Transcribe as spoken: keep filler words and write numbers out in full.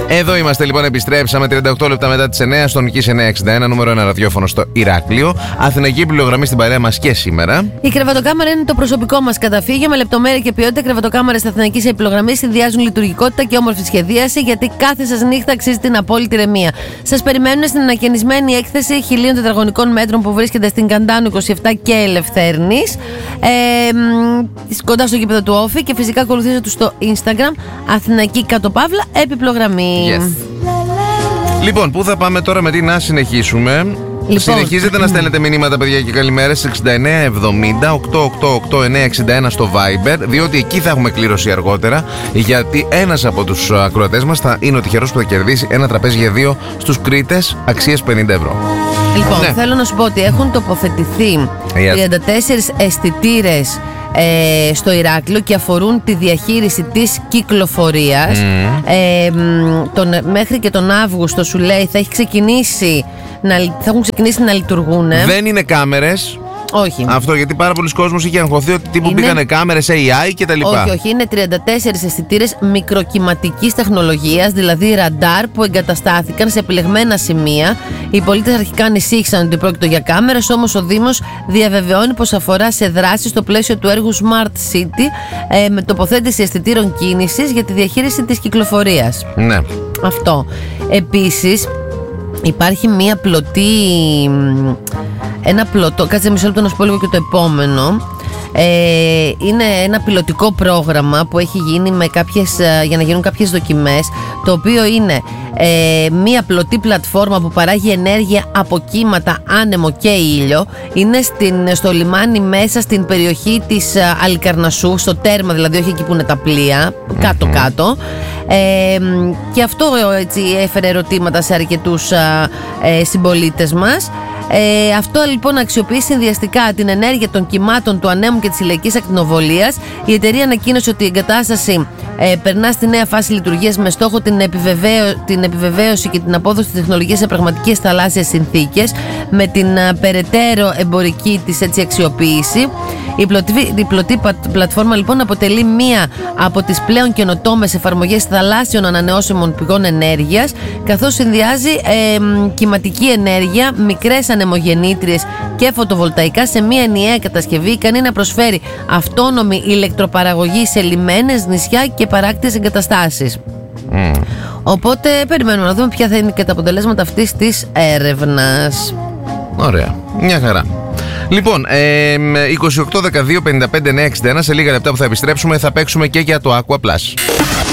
Εδώ είμαστε λοιπόν, επιστρέψαμε τριάντα οκτώ λεπτά μετά τις εννιά στον Νικής εννιακόσια εξήντα ένα, νούμερο ένα ραδιόφωνο στο Ηράκλειο. Αθηναϊκή πληογραμμή στην παρέα μας και σήμερα. Η κρεβατοκάμαρα είναι το προσωπικό μας καταφύγιο με λεπτομέρεια και ποιότητα. Κρεβατοκάμαρες Αθηναϊκής επιλογραμμής συνδυάζουν λειτουργικότητα και όμορφη σχεδίαση, γιατί κάθε σας νύχτα αξίζει την απόλυτη ηρεμία. Σας περιμένουν στην ανακαινισμένη έκθεση χίλιων τετραγωνικών μέτρων που βρίσκεται στην Καντάνου είκοσι επτά και Ελευθέρνης, ε, κοντά στο γήπεδο του Όφη, και φυσικά ακολουθήστε τους στο Instagram Αθηναϊκή κατοπαύλα επιπλογραμμή. Yes. Λοιπόν, πού θα πάμε τώρα, με τι να συνεχίσουμε? Λοιπόν, συνεχίζετε να στέλνετε μηνύματα, παιδιά, και καλημέρες εξήντα εννέα εβδομήντα οκτακόσια ογδόντα οκτώ εννιακόσια εξήντα ένα στο Viber, διότι εκεί θα έχουμε κλήρωση αργότερα, γιατί ένας από τους ακροατές μας θα είναι ο τυχερός που θα κερδίσει ένα τραπέζι για δύο στους Κρήτες αξίας πενήντα ευρώ. Λοιπόν, ναι. θέλω να σου πω ότι έχουν τοποθετηθεί yes. τριάντα τέσσερις αισθητήρες Ε, στο Ηράκλειο και αφορούν τη διαχείριση της κυκλοφορίας. Mm. Ε, τον, μέχρι και τον Αύγουστο, σου λέει, θα, έχει ξεκινήσει να, θα έχουν ξεκινήσει να λειτουργούν. Δεν είναι κάμερες. Όχι. Αυτό, γιατί πάρα πολλοί κόσμος είχε αγχωθεί ότι τύπου είναι... μπήκανε κάμερες έι άι και τα λοιπά. Όχι, όχι. Είναι τριάντα τέσσερις αισθητήρες μικροκυματικής τεχνολογίας, δηλαδή ραντάρ, που εγκαταστάθηκαν σε επιλεγμένα σημεία. Οι πολίτες αρχικά ανησύχησαν ότι πρόκειται για κάμερες, όμως ο Δήμος διαβεβαιώνει πως αφορά σε δράση στο πλαίσιο του έργου Smart City, ε, με τοποθέτηση αισθητήρων κίνησης για τη διαχείριση της κυκλοφορίας. Ναι. Αυτό. Επίσης, υπάρχει μία πλωτή. Ένα πλωτό. Κάτσε μισό λεπτό να σου πω λίγο και το επόμενο. Ε, είναι ένα πιλωτικό πρόγραμμα που έχει γίνει με κάποιες, για να γίνουν κάποιες δοκιμές, το οποίο είναι ε, μία πλωτή πλατφόρμα που παράγει ενέργεια από κύματα, άνεμο και ήλιο. Είναι στην, στο λιμάνι μέσα στην περιοχή της Αλικαρνασσού, στο τέρμα δηλαδή, όχι εκεί που είναι τα πλοία, κάτω-κάτω. Ε, και αυτό έτσι έφερε ερωτήματα σε αρκετούς ε, συμπολίτες μας. Ε, αυτό λοιπόν αξιοποιεί συνδυαστικά την ενέργεια των κυμάτων του ανέμου και της ηλιακής ακτινοβολίας. Η εταιρεία ανακοίνωσε ότι η εγκατάσταση ε, περνά στη νέα φάση λειτουργίας με στόχο την, επιβεβαίω, την επιβεβαίωση και την απόδοση της τεχνολογίας σε πραγματικές θαλάσσιες συνθήκες, με την α, περαιτέρω εμπορική της έτσι αξιοποίηση. Η πλωτή, η πλωτή πλατφόρμα λοιπόν αποτελεί μία από τις πλέον καινοτόμες εφαρμογές θαλάσσιων ανανεώσιμων πηγών ενέργειας, καθώς συνδυάζει ε, κυματική ενέργεια, μικρές ανεμογεννήτριες και φωτοβολταϊκά σε μία ενιαία κατασκευή, ικανή να προσφέρει αυτόνομη ηλεκτροπαραγωγή σε λιμένες, νησιά και παράκτιες εγκαταστάσεις. Mm. Οπότε περιμένουμε να δούμε ποια θα είναι και τα αποτελέσματα αυτής της έρευνας. Ωραία, μια χαρά. Λοιπόν, ε, είκοσι οκτώ δεκαδύο πενήντα πέντε εννιακόσια εξήντα ένα, σε λίγα λεπτά που θα επιστρέψουμε θα παίξουμε και για το Aqua Plus.